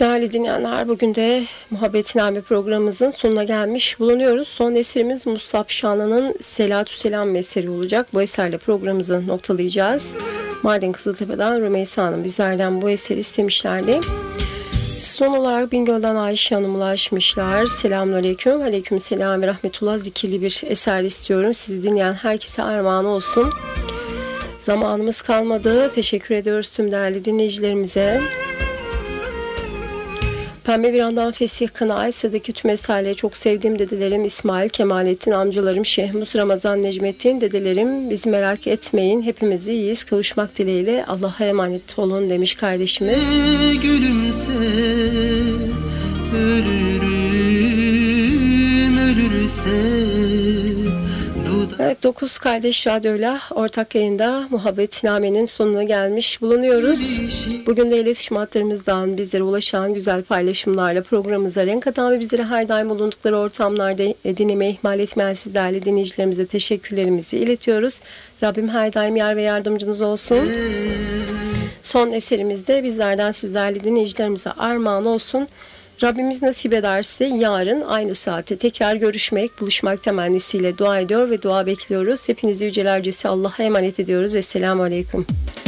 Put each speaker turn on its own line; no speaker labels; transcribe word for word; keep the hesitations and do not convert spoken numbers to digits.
Değerli dinleyenler, bugün de Muhabbetname programımızın sonuna gelmiş bulunuyoruz. Son eserimiz Musab Şanlı'nın Selatü Selam eseri olacak. Bu eserle programımızı noktalayacağız. Mardin Kızıltepe'den Rümeysa Hanım bizlerden bu eseri istemişlerdi. Son olarak Bingöl'den Ayşe Hanım ulaşmışlar. Selamünaleyküm. Aleykümselam ve rahmetullah. Zikirli bir eser istiyorum. Sizi dinleyen herkese armağan olsun. Zamanımız kalmadı. Teşekkür ediyoruz tüm değerli dinleyicilerimize. Pembe Viran'dan Fesih Kına, Aysa'daki tüm esaireyi çok sevdiğim dedelerim İsmail, Kemalettin, amcalarım Şehmus, Ramazan, Necmettin, dedelerim bizi merak etmeyin, hepimiz iyiyiz, kavuşmak dileğiyle Allah'a emanet olun demiş kardeşimiz.
Gülümse, ölürüm, ölürse.
Evet, dokuz Kardeş Radyo'yla ortak yayında Muhabbetname'nin sonuna gelmiş bulunuyoruz. Bugün de iletişim hatlarımızdan bizlere ulaşan güzel paylaşımlarla programımıza renk atan ve bizleri her daim bulundukları ortamlarda dinlemeyi ihmal etmeyen siz değerli dinleyicilerimize teşekkürlerimizi iletiyoruz. Rabbim her daim yar ve yardımcınız olsun. Son eserimizde bizlerden siz değerli dinleyicilerimize armağan olsun. Rabbimiz nasip ederse yarın aynı saate tekrar görüşmek, buluşmak temennisiyle dua ediyor ve dua bekliyoruz. Hepinizi yücelercesi Allah'a emanet ediyoruz. Esselamu Aleyküm.